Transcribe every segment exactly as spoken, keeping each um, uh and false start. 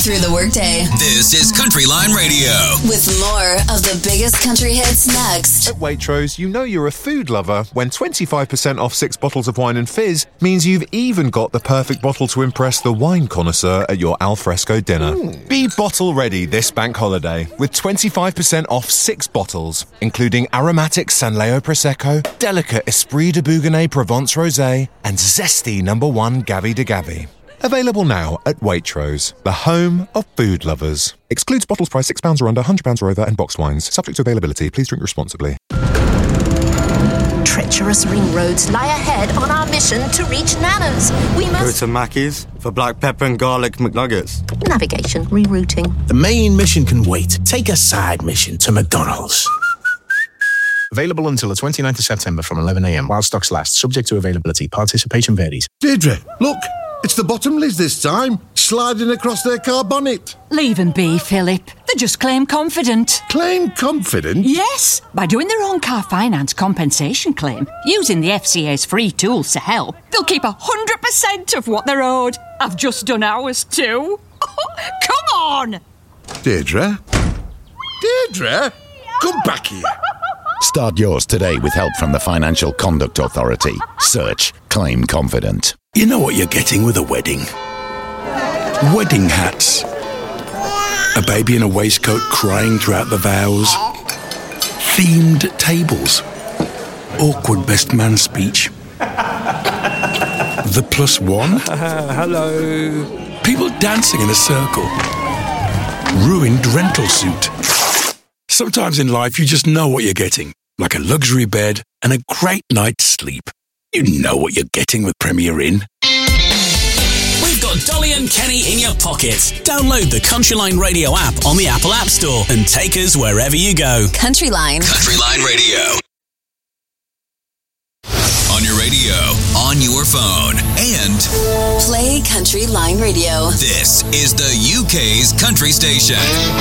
through the workday. This is Country Line Radio. With more of the biggest country hits next. At Waitrose, you know you're a food lover when twenty-five percent off six bottles of wine and fizz means you've even got the perfect bottle to impress the wine connoisseur at your alfresco dinner. Mm. Be bottle ready this bank holiday with twenty-five percent off six bottles, including aromatic Sanleo Prosecco, delicate Esprit de Bougonnet Provence Rosé, and zesty number one Gavi de Gavi. Available now at Waitrose, the home of food lovers. Excludes bottles priced six pounds or under, one hundred pounds or over, and boxed wines. Subject to availability. Please drink responsibly. Treacherous ring roads lie ahead on our mission to reach Nana's. We must... Go to Mackey's for black pepper and garlic McNuggets. Navigation, rerouting. The main mission can wait. Take a side mission to McDonald's. Available until the twenty-ninth of September from eleven a m while stocks last. Subject to availability. Participation varies. Deirdre, look. It's the Bottomleys this time, sliding across their car bonnet. Leave them be, Philip. They just claim confident. Claim confident? Yes, by doing their own car finance compensation claim, using the F C A's free tools to help, they'll keep one hundred percent of what they're owed. I've just done ours too. Come on! Deirdre? Deirdre? Come back here. Start yours today with help from the Financial Conduct Authority. Search Claim Confident. You know what you're getting with a wedding? Wedding hats. A baby in a waistcoat crying throughout the vows. Themed tables. Awkward best man speech. The plus one. Uh, hello. People dancing in a circle. Ruined rental suit. Sometimes in life you just know what you're getting. Like a luxury bed and a great night's sleep. You know what you're getting with Premier Inn. We've got Dolly and Kenny in your pocket. Download the Country Line Radio app on the Apple App Store and take us wherever you go. Country Line. Country Line Radio. On your radio, on your phone, and play Country Line Radio. This is the U K's country station.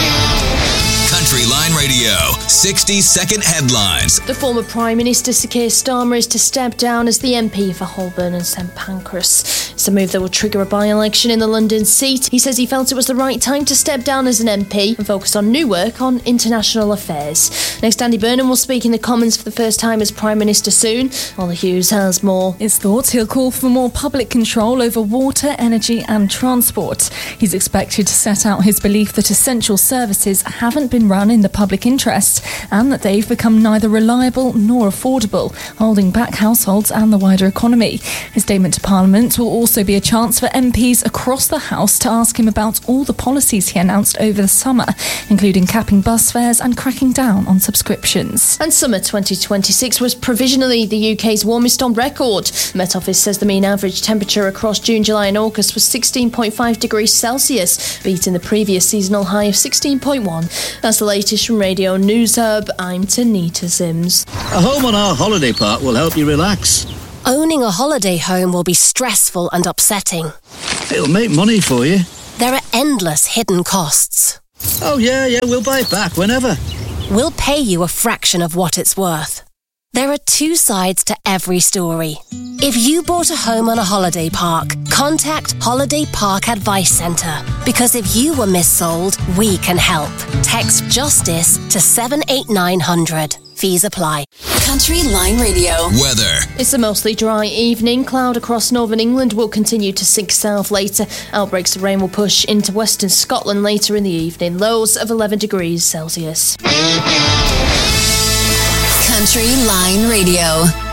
Country Line Radio, sixty second headlines. The former Prime Minister Sir Keir Starmer is to step down as the M P for Holborn and St Pancras. It's a move that will trigger a by-election in the London seat. He says he felt it was the right time to step down as an M P and focus on new work on international affairs. Next, Andy Burnham will speak in the Commons for the first time as Prime Minister soon. Ollie Hughes has more. It's thought he'll call for more public control over water, energy and transport. He's expected to set out his belief that essential services haven't been run in the public interest and that they've become neither reliable nor affordable, holding back households and the wider economy. His statement to Parliament will also be a chance for M Ps across the House to ask him about all the policies he announced over the summer, including capping bus fares and cracking down on subscriptions. And summer twenty twenty-six was provisionally the U K's warmest on record. Met Office says the mean average temperature across June, July and August was sixteen point five degrees Celsius, beating the previous seasonal high of sixteen point one. That's the latest from Radio News Hub. I'm Tanita Sims. A home on our holiday park will help you relax. Owning a holiday home will be stressful and upsetting. It'll make money for you. There are endless hidden costs. Oh yeah, yeah, we'll buy it back whenever. We'll pay you a fraction of what it's worth. There are two sides to every story. If you bought a home on a holiday park, contact Holiday Park Advice Centre. Because if you were missold, we can help. Text JUSTICE to seven eight nine hundred. Fees apply. Country Line Radio. Weather. It's a mostly dry evening. Cloud across northern England will continue to sink south later. Outbreaks of rain will push into western Scotland later in the evening. Lows of eleven degrees Celsius. Country Line Radio.